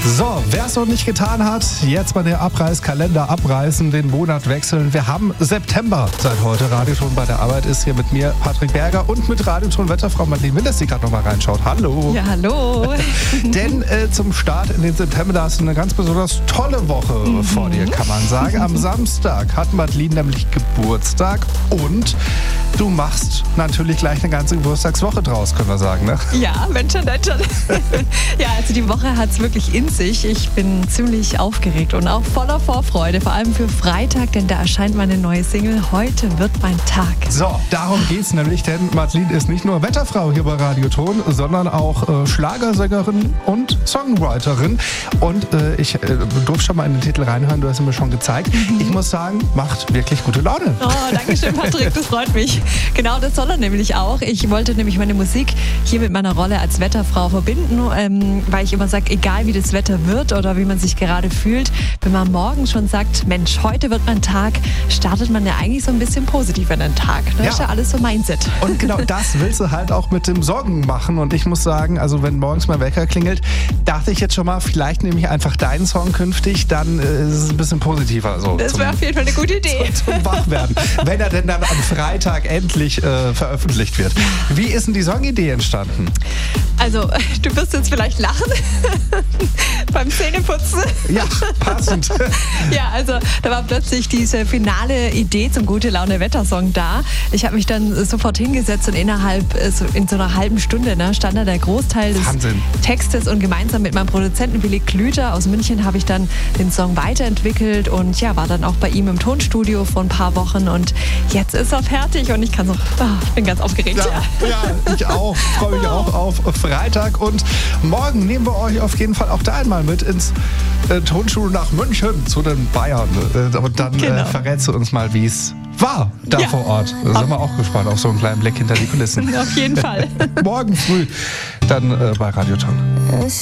So, wer es noch nicht getan hat, jetzt mal den Abreißkalender abreißen, den Monat wechseln. Wir haben September seit heute. Radioton bei der Arbeit ist hier mit mir Patrick Berger und mit Radioton-Wetterfrau Madeleine Winters, die gerade noch mal reinschaut. Hallo. Ja, hallo. Denn zum Start in den September, da hast du eine ganz besonders tolle Woche vor dir, kann man sagen. Am Samstag hat Madeleine nämlich Geburtstag und du machst natürlich gleich eine ganze Geburtstagswoche draus, können wir sagen, ne? Ja, Mensch, schon. Ja, also die Woche hat es wirklich in sich. Ich bin ziemlich aufgeregt und auch voller Vorfreude, vor allem für Freitag, denn da erscheint meine neue Single Heute wird mein Tag. So, darum geht's nämlich, denn Madeleine ist nicht nur Wetterfrau hier bei Radioton, sondern auch Schlagersängerin und Songwriterin. Und ich durfte schon mal in den Titel reinhören, du hast ihn mir schon gezeigt. Ich muss sagen, macht wirklich gute Laune. Oh, danke schön, Patrick, das freut mich. Genau, das soll er nämlich auch. Ich wollte nämlich meine Musik hier mit meiner Rolle als Wetterfrau verbinden, weil ich immer sage, egal wie das Wetter wird oder wie man sich gerade fühlt, wenn man morgens schon sagt, Mensch, heute wird mein Tag, startet man ja eigentlich so ein bisschen positiv in den Tag. Das ist ja alles so Mindset. Und genau das willst du halt auch mit dem Song machen. Und ich muss sagen, also wenn morgens mein Wecker klingelt, dachte ich jetzt schon mal, vielleicht nehme ich einfach deinen Song künftig, dann ist es ein bisschen positiver. So das wäre auf jeden Fall eine gute Idee. Zum Wachwerden, wenn er denn dann am Freitag endlich veröffentlicht wird. Wie ist denn die Songidee entstanden? Also, du wirst jetzt vielleicht lachen beim Zähneputzen. Ja, passend. Ja, also da war plötzlich diese finale Idee zum Gute-Laune-Wettersong da. Ich habe mich dann sofort hingesetzt und in so einer halben Stunde stand da der Großteil des Textes und gemeinsam mit meinem Produzenten Willi Klüter aus München habe ich dann den Song weiterentwickelt und ja, war dann auch bei ihm im Tonstudio vor ein paar Wochen und jetzt ist er fertig und ich kann so, ich bin ganz aufgeregt. Ja, ich auch. Freue mich auch auf Freitag und morgen nehmen wir euch auf jeden Fall auch da einmal mit ins Tonstudio nach München zu den Bayern und dann verrätst du uns mal, wie es war da vor Ort. Da sind wir auch gespannt auf so einen kleinen Blick hinter die Kulissen. Auf jeden Fall. Morgen früh dann bei Radioton.